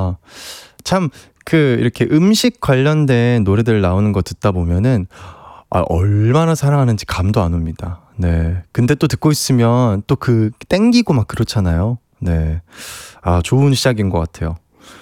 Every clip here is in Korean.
참 이렇게 음식 관련된 노래들 나오는 거 듣다 보면은 얼마나 사랑하는지 감도 안 옵니다. 네. 근데 또 듣고 있으면 또 땡기고 막 그렇잖아요. 네. 좋은 시작인 것 같아요.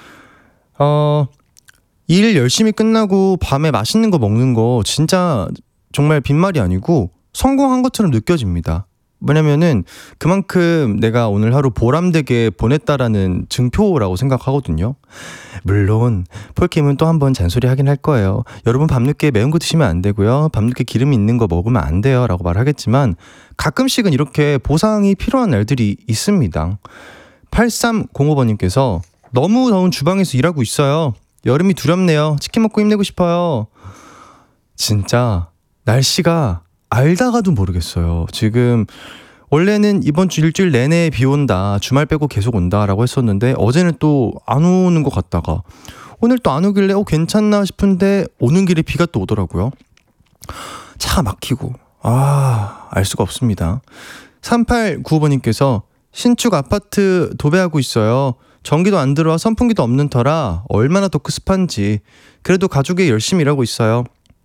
일 열심히 끝나고 밤에 맛있는 거 먹는 거 진짜 정말 빈말이 아니고 성공한 것처럼 느껴집니다. 왜냐면은 그만큼 내가 오늘 하루 보람되게 보냈다라는 증표라고 생각하거든요. 물론 폴킴은 또 한 번 잔소리 하긴 할 거예요. 여러분 밤늦게 매운 거 드시면 안 되고요. 밤늦게 기름 있는 거 먹으면 안 돼요 라고 말하겠지만 가끔씩은 이렇게 보상이 필요한 날들이 있습니다. 8305번님께서 너무 더운 주방에서 일하고 있어요. 여름이 두렵네요. 치킨 먹고 힘내고 싶어요. 진짜 날씨가 알다가도 모르겠어요. 지금 원래는 이번 주 일주일 내내 비 온다, 주말 빼고 계속 온다라고 했었는데 어제는 또 안 오는 것 같다가 오늘 또 안 오길래 괜찮나 싶은데 오는 길에 비가 또 오더라고요. 차가 막히고 알 수가 없습니다. 3895번님께서 신축 아파트 도배하고 있어요. 전기도 안 들어와 선풍기도 없는 터라 얼마나 더 습한지 그래도 가족이 열심히 일하고 있어요.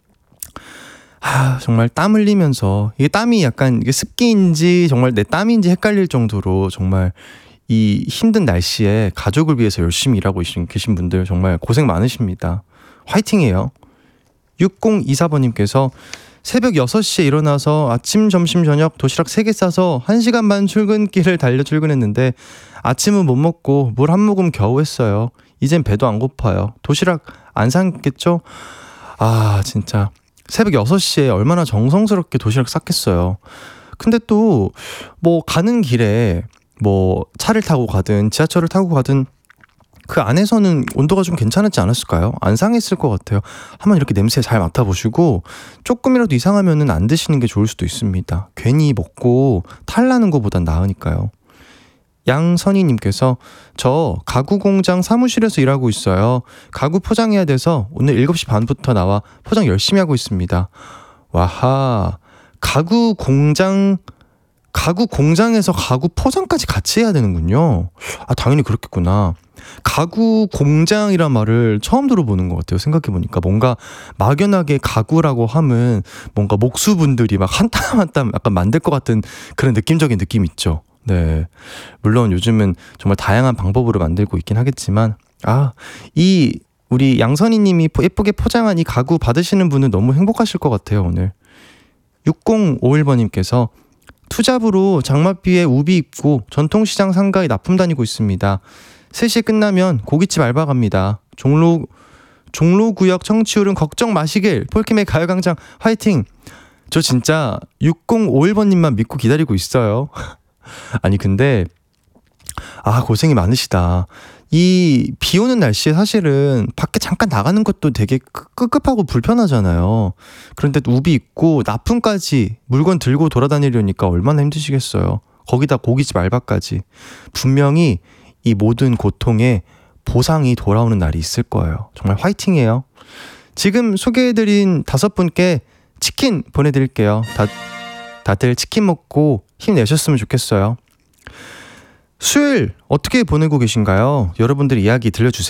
정말 땀 흘리면서 이게 땀이 약간 이게 습기인지 정말 내 땀인지 헷갈릴 정도로 정말 이 힘든 날씨에 가족을 위해서 열심히 일하고 계신 분들 정말 고생 많으십니다. 화이팅이에요. 6024번님께서 새벽 6시에 일어나서 아침, 점심, 저녁 도시락 3개 싸서 1시간 반 출근길을 달려 출근했는데 아침은 못 먹고 물 한 모금 겨우 했어요. 이젠 배도 안 고파요. 도시락 안 샀겠죠? 진짜 새벽 6시에 얼마나 정성스럽게 도시락 쌌겠어요. 근데 또 가는 길에 차를 타고 가든 지하철을 타고 가든 그 안에서는 온도가 좀 괜찮았지 않았을까요? 안 상했을 것 같아요. 한번 이렇게 냄새 잘 맡아보시고 조금이라도 이상하면은 안 드시는 게 좋을 수도 있습니다. 괜히 먹고 탈나는 것보단 나으니까요. 양선희님께서 저 가구 공장 사무실에서 일하고 있어요. 가구 포장해야 돼서 오늘 7시 반부터 나와 포장 열심히 하고 있습니다. 와하, 가구 공장에서 가구 포장까지 같이 해야 되는군요. 당연히 그렇겠구나. 가구 공장이란 말을 처음 들어보는 것 같아요. 생각해보니까 뭔가 막연하게 가구라고 하면 뭔가 목수분들이 막 한 땀 한 땀 약간 만들 것 같은 그런 느낌적인 느낌 있죠. 네, 물론 요즘은 정말 다양한 방법으로 만들고 있긴 하겠지만 우리 양선희님이 예쁘게 포장한 이 가구 받으시는 분은 너무 행복하실 것 같아요. 오늘 6051번님께서 투잡으로 장맛비에 우비 입고 전통시장 상가에 납품 다니고 있습니다. 3시에 끝나면 고깃집 알바 갑니다. 종로구역 청취율은 걱정 마시길. 폴킴의 가요광장 화이팅. 저 진짜 6051번님만 믿고 기다리고 있어요. 근데 고생이 많으시다. 이 비 오는 날씨에 사실은 밖에 잠깐 나가는 것도 되게 급급하고 불편하잖아요. 그런데 우비 입고 납품까지 물건 들고 돌아다니려니까 얼마나 힘드시겠어요. 거기다 고깃집 알바까지. 분명히 이 모든 고통에 보상이 돌아오는 날이 있을 거예요. 정말 화이팅이에요. 지금 소개해드린 5분께 치킨 보내드릴게요. 다들 치킨 먹고 힘내셨으면 좋겠어요. 수요일 어떻게 보내고 계신가요? 여러분들 이야기 들려주세요.